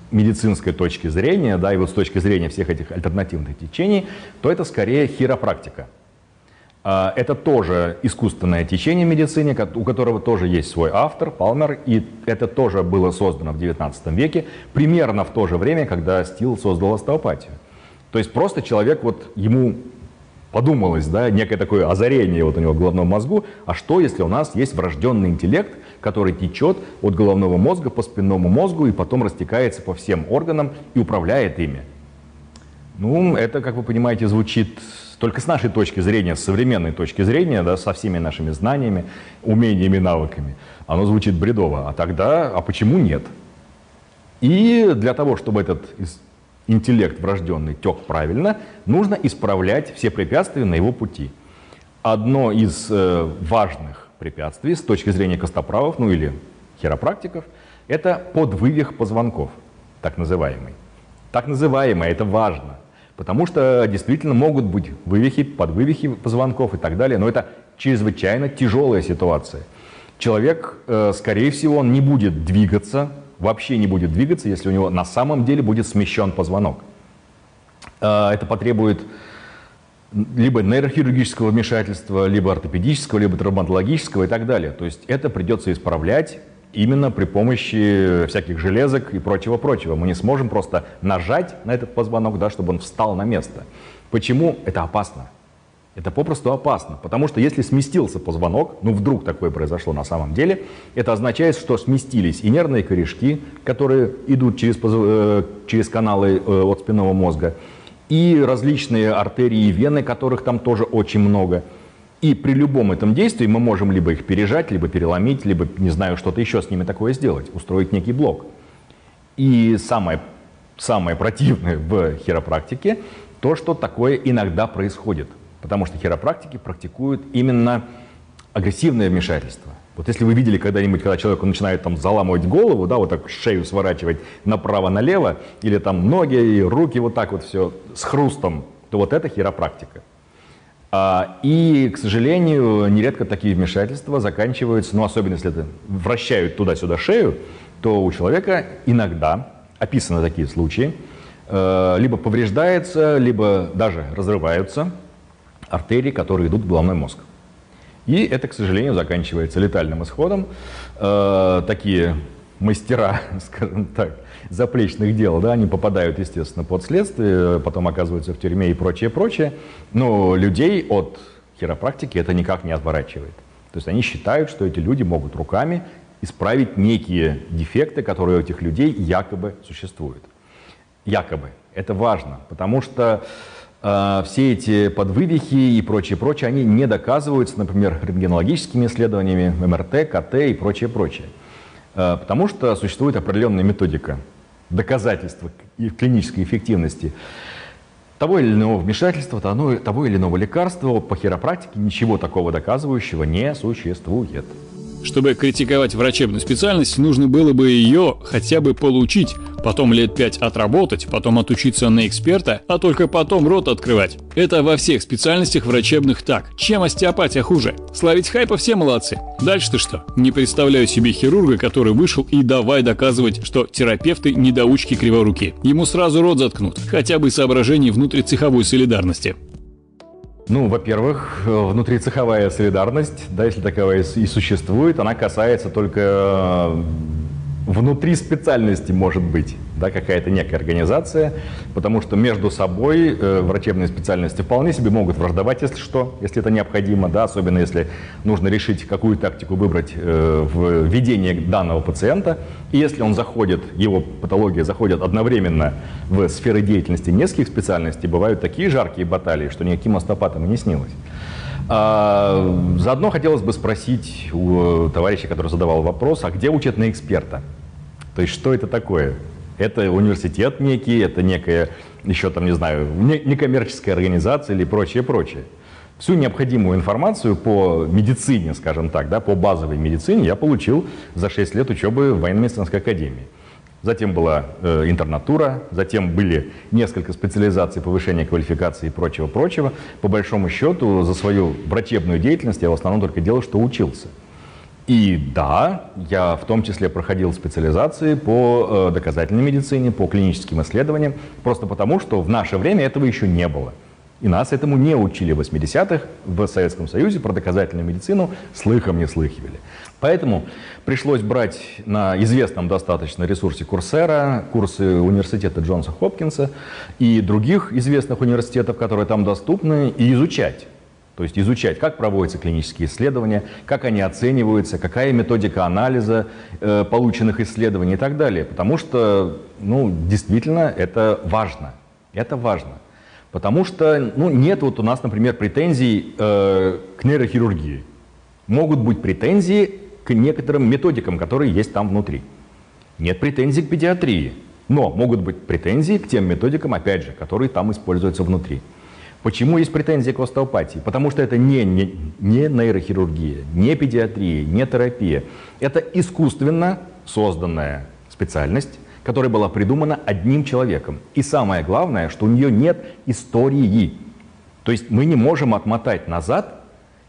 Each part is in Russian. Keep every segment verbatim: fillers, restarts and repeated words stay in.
медицинской точки зрения, да, и вот с точки зрения всех этих альтернативных течений, то это скорее хиропрактика. Это тоже искусственное течение в медицине, у которого тоже есть свой автор, Палмер, и это тоже было создано в девятнадцатом веке, примерно в то же время, когда Стил создал остеопатию. То есть просто человек, вот ему подумалось, да, некое такое озарение вот у него в головном мозгу, а что, если у нас есть врожденный интеллект, который течет от головного мозга по спинному мозгу и потом растекается по всем органам и управляет ими? Ну, это, как вы понимаете, звучит только с нашей точки зрения, с современной точки зрения, да, со всеми нашими знаниями, умениями, навыками. Оно звучит бредово. А тогда, а почему нет? И для того, чтобы этот интеллект врожденный тек правильно, нужно исправлять все препятствия на его пути. Одно из э, важных препятствий с точки зрения костоправов, ну или хиропрактиков, это подвывих позвонков, так называемый. Так называемый, это важно. Потому что действительно могут быть вывихи, подвывихи позвонков и так далее, но это чрезвычайно тяжелая ситуация. Человек, э, скорее всего, он не будет двигаться, вообще не будет двигаться, если у него на самом деле будет смещен позвонок. Э, это потребует либо нейрохирургического вмешательства, либо ортопедического, либо травматологического и так далее. То есть это придется исправлять именно при помощи всяких железок и прочего-прочего. Мы не сможем просто нажать на этот позвонок, да, чтобы он встал на место. Почему? Это опасно. Это попросту опасно, потому что если сместился позвонок, ну вдруг такое произошло на самом деле, это означает, что сместились и нервные корешки, которые идут через, э, через каналы э, от спинного мозга, и различные артерии и вены, которых там тоже очень много. И при любом этом действии мы можем либо их пережать, либо переломить, либо, не знаю, что-то еще с ними такое сделать, устроить некий блок. И самое, самое противное в хиропрактике то, что такое иногда происходит. Потому что хиропрактики практикуют именно агрессивное вмешательство. Вот если вы видели когда-нибудь, когда человеку начинает там заламывать голову, да, вот так шею сворачивать направо-налево, или там ноги и руки вот так вот все с хрустом, то вот это хиропрактика. И, к сожалению, нередко такие вмешательства заканчиваются, ну, особенно если это вращают туда-сюда шею, то у человека иногда, описаны такие случаи, либо повреждается, либо даже разрываются артерии, которые идут в головной мозг. И это, к сожалению, заканчивается летальным исходом. Такие мастера, скажем так, заплечных дел, да, они попадают, естественно, под следствие, потом оказываются в тюрьме и прочее, прочее. Но людей от хиропрактики это никак не отворачивает. То есть они считают, что эти люди могут руками исправить некие дефекты, которые у этих людей якобы существуют. Якобы. Это важно, потому что э, все эти подвывихи и прочее, прочее, они не доказываются, например, рентгенологическими исследованиями, эм эр тэ, ка тэ и прочее, прочее. Э, потому что существует определенная методика доказательства и клинической эффективности того или иного вмешательства, того или иного лекарства. По хиропрактике ничего такого доказывающего не существует. Чтобы критиковать врачебную специальность, нужно было бы ее хотя бы получить, потом лет пять отработать, потом отучиться на эксперта, а только потом рот открывать. Это во всех специальностях врачебных так. Чем остеопатия хуже? Славить хайпа все молодцы. Дальше-то что? Не представляю себе хирурга, который вышел и давай доказывать, что терапевты недоучки криворуки. Ему сразу рот заткнут, хотя бы соображений внутрицеховой солидарности. Ну, во-первых, внутрицеховая солидарность, да, если таковая и существует, она касается только внутри специальности, может быть, да, какая-то некая организация, потому что между собой э, врачебные специальности вполне себе могут враждовать, если что, если это необходимо, да, особенно если нужно решить, какую тактику выбрать э, в ведении данного пациента. И если он заходит, его патология заходит одновременно в сферы деятельности нескольких специальностей, бывают такие жаркие баталии, что никаким остеопатам и не снилось. А, заодно хотелось бы спросить у товарища, который задавал вопрос, а где учат на эксперта? То есть что это такое? Это университет некий, это некая, еще там, не знаю, некоммерческая организация или прочее, прочее. Всю необходимую информацию по медицине, скажем так, да, по базовой медицине я получил за шесть лет учебы в военно-медицинской академии. Затем была э, интернатура, затем были несколько специализаций, повышения квалификации и прочего-прочего. По большому счету, за свою врачебную деятельность я в основном только делал, что учился. И да, я в том числе проходил специализации по э, доказательной медицине, по клиническим исследованиям, просто потому, что в наше время этого еще не было. И нас этому не учили в восьмидесятых в Советском Союзе, про доказательную медицину слыхом не слыхивали. Поэтому пришлось брать на известном достаточно ресурсе Курсера, курсы университета Джонса Хопкинса и других известных университетов, которые там доступны, и изучать. То есть изучать, как проводятся клинические исследования, как они оцениваются, какая методика анализа э, полученных исследований и так далее. Потому что, ну, действительно, это важно. Это важно. Потому что, ну, нет вот у нас, например, претензий э, к нейрохирургии. Могут быть претензии к некоторым методикам, которые есть там внутри. Нет претензий к педиатрии. Но могут быть претензии к тем методикам, опять же, которые там используются внутри. Почему есть претензии к остеопатии? Потому что это не, не, не нейрохирургия, не педиатрия, не терапия. Это искусственно созданная специальность, которая была придумана одним человеком. И самое главное, что у нее нет истории. То есть мы не можем отмотать назад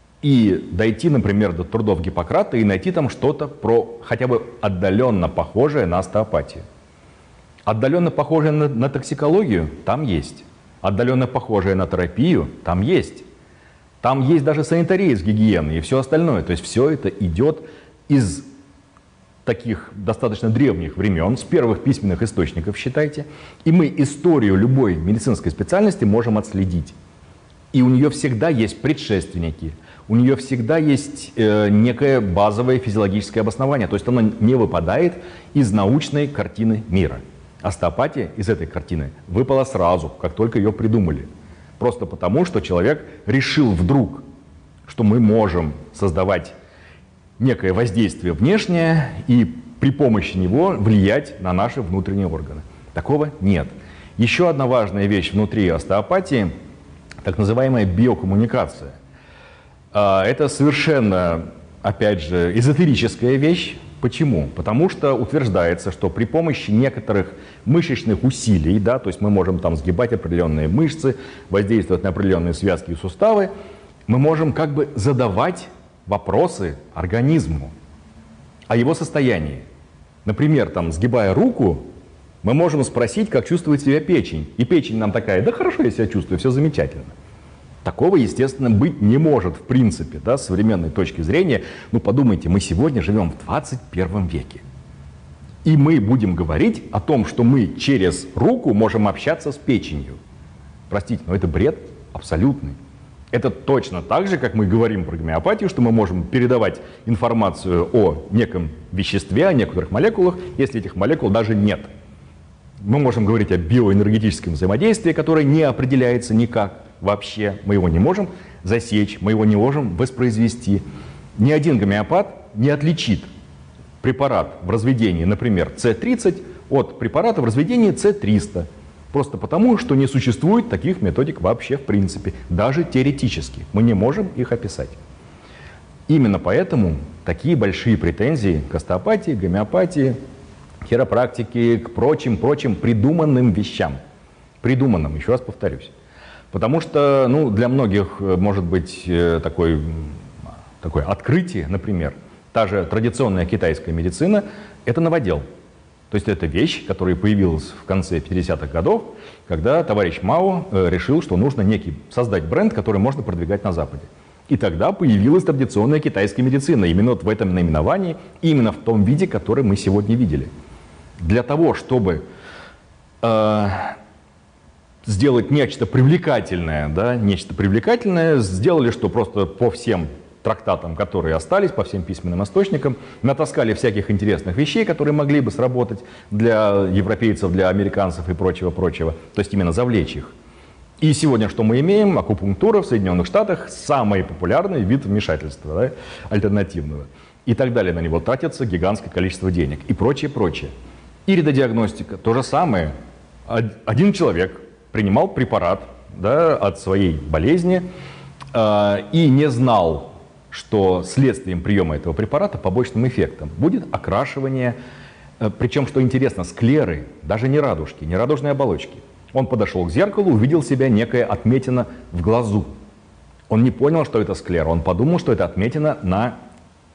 и дойти, например, до трудов Гиппократа и найти там что-то про хотя бы отдаленно похожее на остеопатию. Отдаленно похожее на, на токсикологию там есть. Отдаленно похожее на терапию там есть. Там есть даже санитария с гигиеной и все остальное. То есть все это идет из таких достаточно древних времен, с первых письменных источников, считайте. И мы историю любой медицинской специальности можем отследить. И у нее всегда есть предшественники, у нее всегда есть э, некое базовое физиологическое обоснование. То есть оно не выпадает из научной картины мира. Остеопатия из этой картины выпала сразу, как только ее придумали. Просто потому, что человек решил вдруг, что мы можем создавать некое воздействие внешнее и при помощи него влиять на наши внутренние органы. Такого нет. Еще одна важная вещь внутри остеопатии – так называемая биокоммуникация. Это совершенно, опять же, эзотерическая вещь. Почему? Потому что утверждается, что при помощи некоторых мышечных усилий, да, то есть мы можем там сгибать определенные мышцы, воздействовать на определенные связки и суставы, мы можем как бы задавать вопросы организму о его состоянии. Например, там, сгибая руку, мы можем спросить, как чувствует себя печень. И печень нам такая: да хорошо я себя чувствую, все замечательно. Такого, естественно, быть не может в принципе, да, с современной точки зрения. Ну подумайте, мы сегодня живем в двадцать первом веке. И мы будем говорить о том, что мы через руку можем общаться с печенью. Простите, но это бред абсолютный. Это точно так же, как мы говорим про гомеопатию, что мы можем передавать информацию о неком веществе, о некоторых молекулах, если этих молекул даже нет. Мы можем говорить о биоэнергетическом взаимодействии, которое не определяется никак вообще. Мы его не можем засечь, мы его не можем воспроизвести. Ни один гомеопат не отличит препарат в разведении, например, С тридцать от препарата в разведении С триста. Просто потому, что не существует таких методик вообще в принципе, даже теоретически. Мы не можем их описать. Именно поэтому такие большие претензии к остеопатии, гомеопатии, хиропрактике, к прочим-прочим придуманным вещам. Придуманным, еще раз повторюсь. Потому что, ну, для многих может быть такой, такое открытие, например, та же традиционная китайская медицина – это новодел. То есть это вещь, которая появилась в конце пятидесятых годов, когда товарищ Мао решил, что нужно некий создать бренд, который можно продвигать на Западе. И тогда появилась традиционная китайская медицина, именно вот в этом наименовании, именно в том виде, который мы сегодня видели. Для того, чтобы э, сделать нечто привлекательное, да, нечто привлекательное, сделали, что просто по всем трактатам, которые остались, по всем письменным источникам, натаскали всяких интересных вещей, которые могли бы сработать для европейцев, для американцев и прочего-прочего. То есть именно завлечь их. И сегодня что мы имеем? Акупунктура в Соединенных Штатах – самый популярный вид вмешательства, да, альтернативного. И так далее. На него тратится гигантское количество денег и прочее, прочее. Иридодиагностика – то же самое. Один человек принимал препарат, да, от своей болезни э, и не знал, что следствием приема этого препарата, побочным эффектом, будет окрашивание, э, причем, что интересно, склеры, даже не радужки, не радужной оболочки. Он подошел к зеркалу, увидел себя некая отметина в глазу. Он не понял, что это склера, он подумал, что это отметина на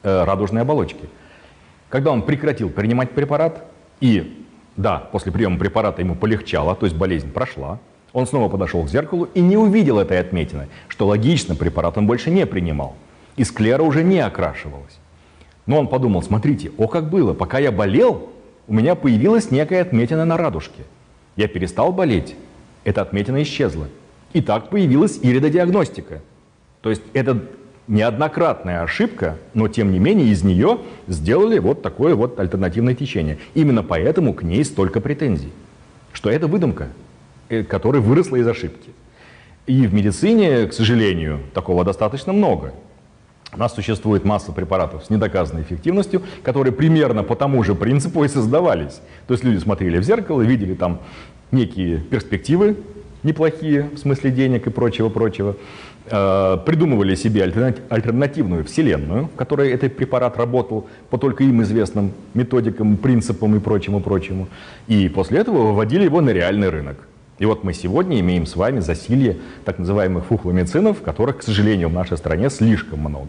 э, радужной оболочки. Когда он прекратил принимать препарат, и да, после приема препарата ему полегчало, то есть болезнь прошла, он снова подошел к зеркалу и не увидел этой отметины, что логично, препарат он больше не принимал, и склера уже не окрашивалась. Но он подумал, смотрите, о как было, пока я болел, у меня появилась некая отметина на радужке. Я перестал болеть, эта отметина исчезла. И так появилась иридодиагностика. То есть это неоднократная ошибка, но тем не менее из нее сделали вот такое вот альтернативное течение. Именно поэтому к ней столько претензий, что это выдумка, которая выросла из ошибки. И в медицине, к сожалению, такого достаточно много. У нас существует масса препаратов с недоказанной эффективностью, которые примерно по тому же принципу и создавались. То есть люди смотрели в зеркало, видели там некие перспективы неплохие, в смысле денег и прочего-прочего, э, придумывали себе альтернативную вселенную, в которой этот препарат работал по только им известным методикам, принципам и прочему-прочему. И после этого выводили его на реальный рынок. И вот мы сегодня имеем с вами засилье так называемых фуфломицинов, которых, к сожалению, в нашей стране слишком много.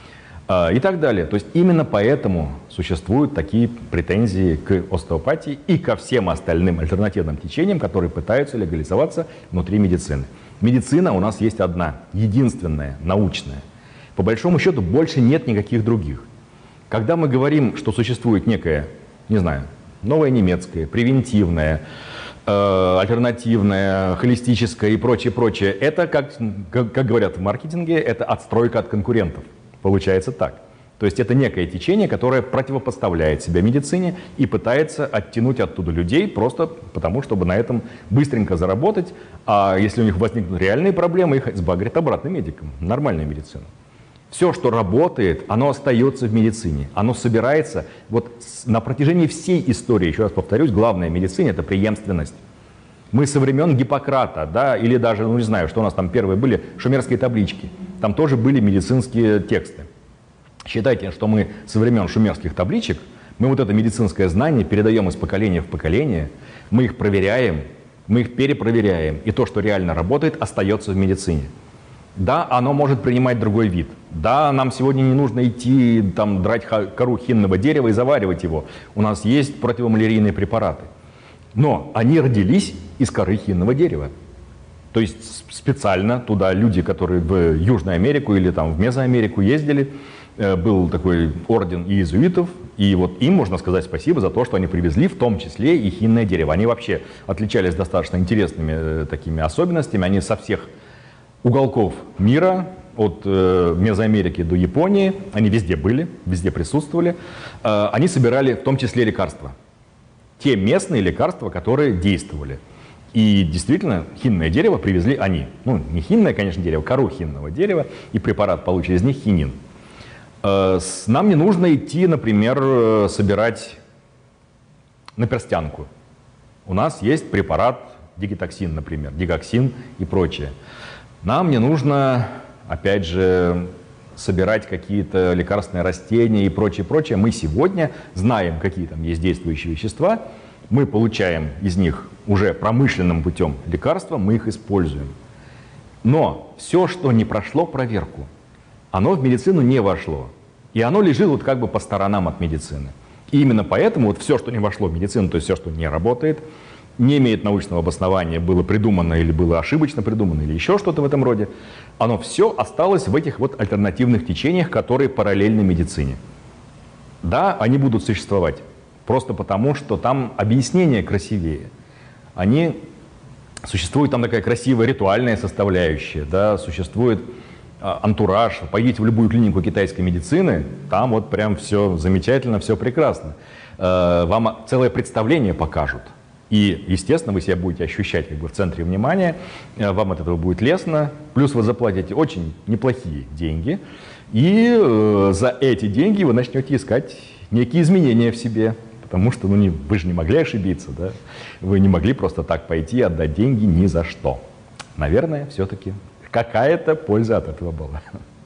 И так далее. То есть именно поэтому существуют такие претензии к остеопатии и ко всем остальным альтернативным течениям, которые пытаются легализоваться внутри медицины. Медицина у нас есть одна, единственная, научная. По большому счету больше нет никаких других. Когда мы говорим, что существует некая, не знаю, новая немецкая, превентивная, э, альтернативная, холистическая и прочее, прочее, это, как, как, как говорят в маркетинге, это отстройка от конкурентов. Получается так. То есть это некое течение, которое противопоставляет себя медицине и пытается оттянуть оттуда людей просто потому, чтобы на этом быстренько заработать. А если у них возникнут реальные проблемы, их сбагрят обратно медикам. Нормальная медицина. Все, что работает, оно остается в медицине. Оно собирается. Вот на протяжении всей истории, еще раз повторюсь, главное в медицине – это преемственность. Мы со времен Гиппократа, да, или даже, ну не знаю, что у нас там первые были, шумерские таблички. Там тоже были медицинские тексты. Считайте, что мы со времен шумерских табличек, мы вот это медицинское знание передаем из поколения в поколение, мы их проверяем, мы их перепроверяем, и то, что реально работает, остается в медицине. Да, оно может принимать другой вид. Да, нам сегодня не нужно идти, там, драть кору хинного дерева и заваривать его. У нас есть противомалярийные препараты. Но они родились из коры хинного дерева. То есть специально туда люди, которые в Южную Америку или там в Мезоамерику ездили, был такой орден иезуитов, и вот им можно сказать спасибо за то, что они привезли в том числе и хинное дерево. Они вообще отличались достаточно интересными такими особенностями. Они со всех уголков мира, от Мезоамерики до Японии, они везде были, везде присутствовали. Они собирали в том числе лекарства. Те местные лекарства, которые действовали. И действительно, хинное дерево привезли они. Ну, не хинное, конечно, дерево, кору хинного дерева, и препарат получили из них хинин. Нам не нужно идти, например, собирать наперстянку. У нас есть препарат дигитоксин, например, дигоксин и прочее. Нам не нужно, опять же, собирать какие-то лекарственные растения и прочее, прочее. Мы сегодня знаем, какие там есть действующие вещества, мы получаем из них уже промышленным путем лекарства, мы их используем. Но все, что не прошло проверку, оно в медицину не вошло. И оно лежит вот как бы по сторонам от медицины. И именно поэтому вот все, что не вошло в медицину, то есть все, что не работает, не имеет научного обоснования, было придумано или было ошибочно придумано, или еще что-то в этом роде, оно все осталось в этих вот альтернативных течениях, которые параллельны медицине. Да, они будут существовать, просто потому, что там объяснения красивее. Они, существует там такая красивая ритуальная составляющая, да, существует антураж. Пойдите в любую клинику китайской медицины, там вот прям все замечательно, все прекрасно. Вам целое представление покажут. И, естественно, вы себя будете ощущать как бы в центре внимания, вам от этого будет лестно, плюс вы заплатите очень неплохие деньги, и э, за эти деньги вы начнете искать некие изменения в себе, потому что ну, не, вы же не могли ошибиться, да? Вы не могли просто так пойти и отдать деньги ни за что. Наверное, все-таки какая-то польза от этого была.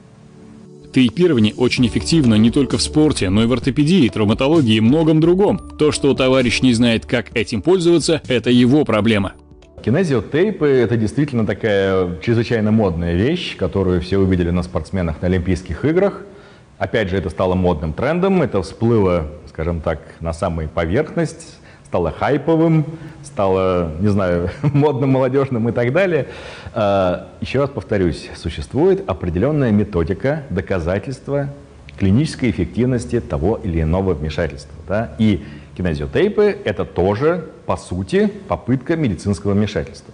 Тейпирование очень эффективно не только в спорте, но и в ортопедии, травматологии и многом другом. То, что товарищ не знает, как этим пользоваться, это его проблема. Кинезиотейпы – это действительно такая чрезвычайно модная вещь, которую все увидели на спортсменах на Олимпийских играх. Опять же, это стало модным трендом, это всплыло, скажем так, на самую поверхность, стало хайповым, стало, не знаю, модным, молодежным и так далее. Еще раз повторюсь, существует определенная методика доказательства клинической эффективности того или иного вмешательства. Да? И кинезиотейпы – это тоже, по сути, попытка медицинского вмешательства.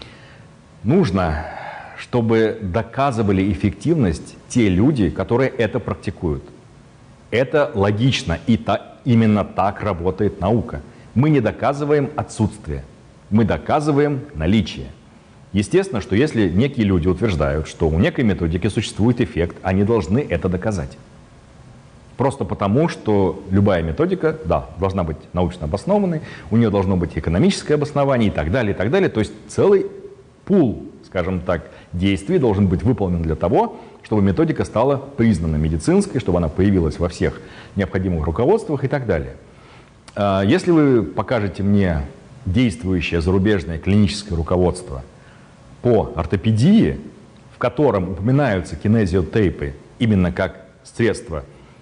Нужно, чтобы доказывали эффективность те люди, которые это практикуют. Это логично, и та, именно так работает наука. Мы не доказываем отсутствие, мы доказываем наличие. Естественно, что если некие люди утверждают, что у некой методики существует эффект, они должны это доказать. Просто потому, что любая методика, да, должна быть научно обоснованной, у нее должно быть экономическое обоснование и так далее, и так далее. То есть целый пул, скажем так, действий должен быть выполнен для того, чтобы методика стала признана медицинской, чтобы она появилась во всех необходимых руководствах и так далее. Если вы покажете мне действующее зарубежное клиническое руководство по ортопедии, в котором упоминаются кинезиотейпы именно как средство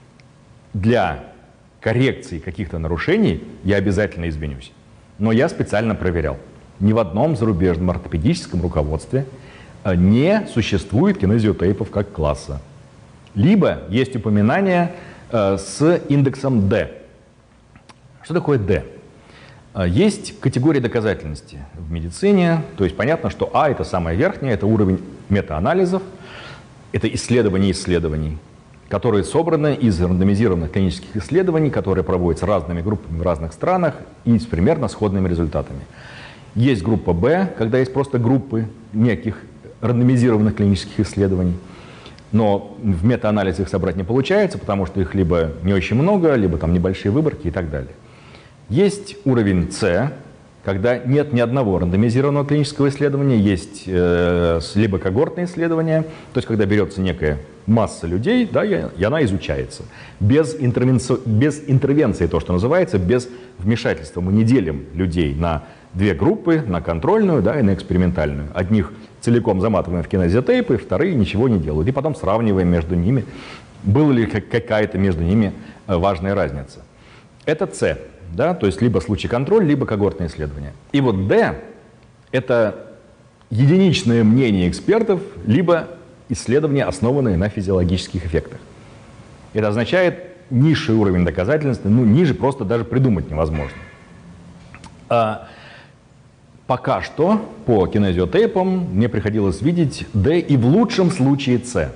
для коррекции каких-то нарушений, я обязательно извинюсь. Но я специально проверял. Ни в одном зарубежном ортопедическом руководстве не существует кинезиотейпов как класса. Либо есть упоминание э, с индексом D. Что такое D? Есть категории доказательности в медицине, то есть понятно, что А – это самая верхняя, это уровень метаанализов, это исследования исследований, которые собраны из рандомизированных клинических исследований, которые проводятся разными группами в разных странах и с примерно сходными результатами. Есть группа Б, когда есть просто группы неких рандомизированных клинических исследований, но в метаанализе их собрать не получается, потому что их либо не очень много, либо там небольшие выборки и так далее. Есть уровень С, когда нет ни одного рандомизированного клинического исследования, есть э, либо когортные исследования, то есть когда берется некая масса людей, да, и, и она изучается. Без, интервенци... без интервенции, то, что называется, без вмешательства. Мы не делим людей на две группы, на контрольную, да, и на экспериментальную. Одних целиком заматываем в кинезиотейпы, вторые ничего не делают. И потом сравниваем между ними, была ли какая-то между ними важная разница. Это С. Да, то есть либо случай контроль, либо когортное исследование. И вот D – это единичное мнение экспертов, либо исследования, основанные на физиологических эффектах. Это означает низший уровень доказательности, ну ниже просто даже придумать невозможно. А пока что по кинезиотейпам мне приходилось видеть D и в лучшем случае C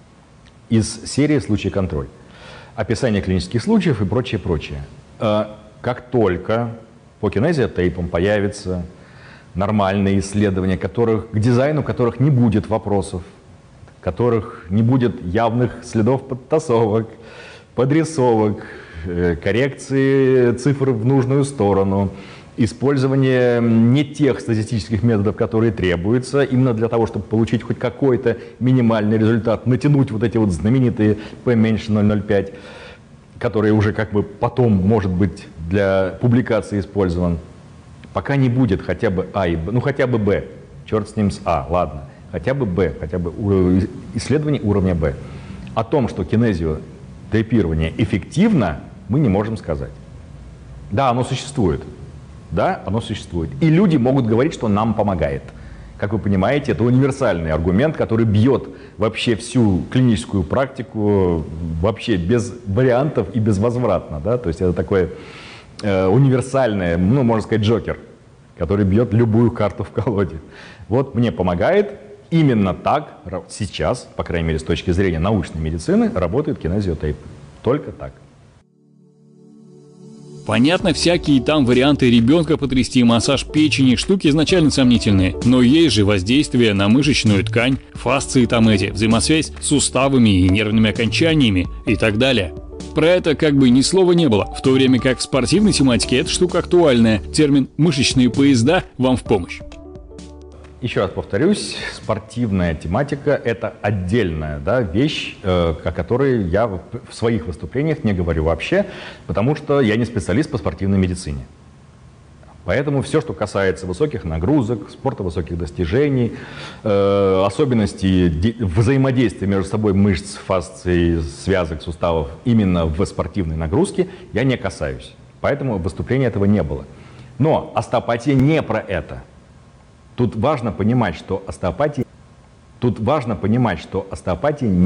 из серии случай контроль. Описание клинических случаев и прочее, прочее. Как только по кинезиотейпам появятся нормальные исследования, которых, к дизайну которых не будет вопросов, которых не будет явных следов подтасовок, подрисовок, коррекции цифр в нужную сторону, использование не тех статистических методов, которые требуются, именно для того, чтобы получить хоть какой-то минимальный результат, натянуть вот эти вот знаменитые P меньше ноль целых ноль пять, которые уже как бы потом, может быть, для публикации использован. Пока не будет хотя бы А и Б, ну хотя бы Б, черт с ним с А, ладно, хотя бы Б, хотя бы исследование уровня Б. О том, что кинезиотейпирование эффективно, мы не можем сказать. Да, оно существует, да, оно существует. И люди могут говорить, что нам помогает. Как вы понимаете, это универсальный аргумент, который бьет вообще всю клиническую практику вообще без вариантов и безвозвратно. Да? То есть это такое э, универсальное, ну, можно сказать, джокер, который бьет любую карту в колоде. Вот мне помогает. Именно так сейчас, по крайней мере, с точки зрения научной медицины, работает кинезиотейп. Только так. Понятно, всякие там варианты ребенка потрясти, массаж печени, штуки изначально сомнительные. Но есть же воздействие на мышечную ткань, фасции там эти, взаимосвязь с суставами и нервными окончаниями и так далее. Про это как бы ни слова не было, в то время как в спортивной тематике эта штука актуальная. Термин «мышечные поезда» вам в помощь. Еще раз повторюсь, спортивная тематика – это отдельная, да, вещь, э, о которой я в своих выступлениях не говорю вообще, потому что я не специалист по спортивной медицине. Поэтому все, что касается высоких нагрузок, спорта высоких достижений, э, особенностей де- взаимодействия между собой мышц, фасций, связок, суставов именно в спортивной нагрузке, я не касаюсь. Поэтому выступления этого не было. Но остеопатия не про это. Тут важно понимать, что остеопатия, тут важно понимать, что остеопатия